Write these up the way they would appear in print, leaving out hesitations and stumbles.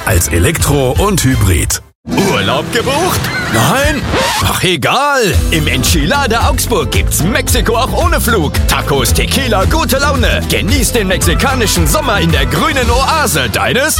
als Elektro und Hybrid. Urlaub gebucht? Nein? Ach egal, im Enchilada Augsburg gibt's Mexiko auch ohne Flug. Tacos, Tequila, gute Laune. Genießt den mexikanischen Sommer in der grünen Oase. Deines?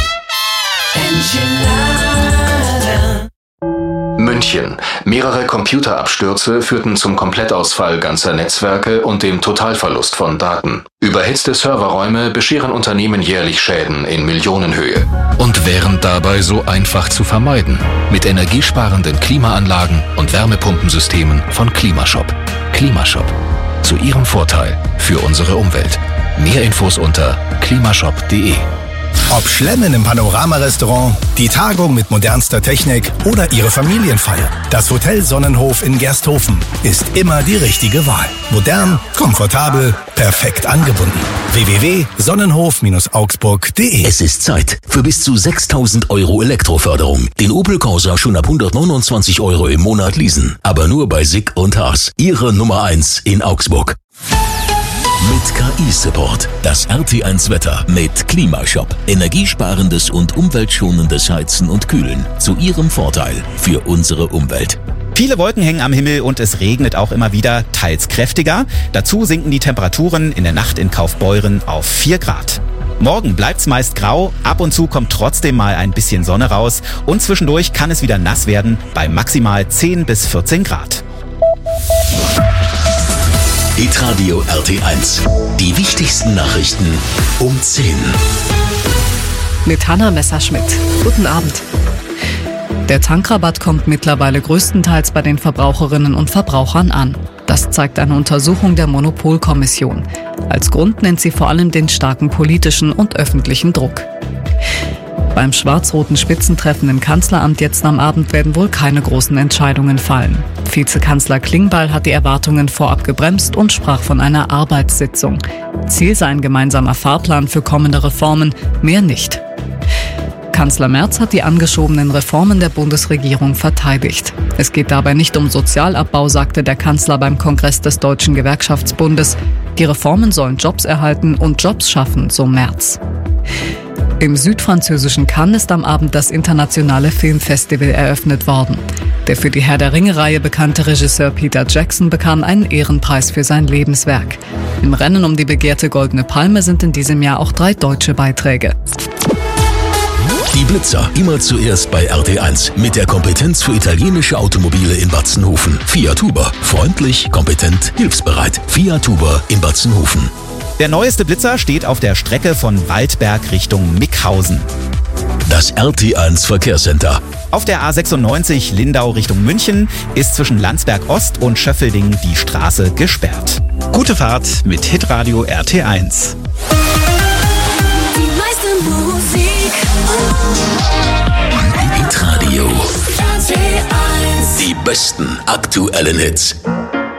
Enchilada. München. Mehrere Computerabstürze führten zum Komplettausfall ganzer Netzwerke und dem Totalverlust von Daten. Überhitzte Serverräume bescheren Unternehmen jährlich Schäden in Millionenhöhe. Und wären dabei so einfach zu vermeiden. Mit energiesparenden Klimaanlagen und Wärmepumpensystemen von Klimashop. Klimashop. Zu Ihrem Vorteil für unsere Umwelt. Mehr Infos unter klimashop.de. Ob Schlemmen im Panorama-Restaurant, die Tagung mit modernster Technik oder Ihre Familienfeier, das Hotel Sonnenhof in Gersthofen ist immer die richtige Wahl. Modern, komfortabel, perfekt angebunden. www.sonnenhof-augsburg.de. Es ist Zeit für bis zu 6.000 € Elektroförderung. Den Opel Corsa schon ab 129 € im Monat leasen. Aber nur bei Sick und Haas. Ihre Nummer 1 in Augsburg. Mit KI-Support. Das RT1-Wetter mit Klimashop. Energiesparendes und umweltschonendes Heizen und Kühlen. Zu Ihrem Vorteil für unsere Umwelt. Viele Wolken hängen am Himmel und es regnet auch immer wieder, teils kräftiger. Dazu sinken die Temperaturen in der Nacht in Kaufbeuren auf 4 Grad. Morgen bleibt's meist grau, ab und zu kommt trotzdem mal ein bisschen Sonne raus und zwischendurch kann es wieder nass werden bei maximal 10 bis 14 Grad. Hitradio RT1. Die wichtigsten Nachrichten um 10. Mit Hanna Messerschmidt. Guten Abend. Der Tankrabatt kommt mittlerweile größtenteils bei den Verbraucherinnen und Verbrauchern an. Das zeigt eine Untersuchung der Monopolkommission. Als Grund nennt sie vor allem den starken politischen und öffentlichen Druck. Beim schwarz-roten Spitzentreffen im Kanzleramt jetzt am Abend werden wohl keine großen Entscheidungen fallen. Vizekanzler Klingbeil hat die Erwartungen vorab gebremst und sprach von einer Arbeitssitzung. Ziel sei ein gemeinsamer Fahrplan für kommende Reformen, mehr nicht. Kanzler Merz hat die angeschobenen Reformen der Bundesregierung verteidigt. Es geht dabei nicht um Sozialabbau, sagte der Kanzler beim Kongress des Deutschen Gewerkschaftsbundes. Die Reformen sollen Jobs erhalten und Jobs schaffen, so Merz. Im südfranzösischen Cannes ist am Abend das internationale Filmfestival eröffnet worden. Der für die Herr der Ringe-Reihe bekannte Regisseur Peter Jackson bekam einen Ehrenpreis für sein Lebenswerk. Im Rennen um die begehrte Goldene Palme sind in diesem Jahr auch 3 deutsche Beiträge. Die Blitzer, immer zuerst bei RT1. Mit der Kompetenz für italienische Automobile in Batzenhofen. Fiat Huber. Freundlich, kompetent, hilfsbereit. Fiat Huber in Batzenhofen. Der neueste Blitzer steht auf der Strecke von Waldberg Richtung Mickhausen. Das RT1 Verkehrscenter. Auf der A96 Lindau Richtung München ist zwischen Landsberg Ost und Schöffelding die Straße gesperrt. Gute Fahrt mit Hitradio RT1. Die meiste Musik. Hitradio. RT1. Die besten aktuellen Hits.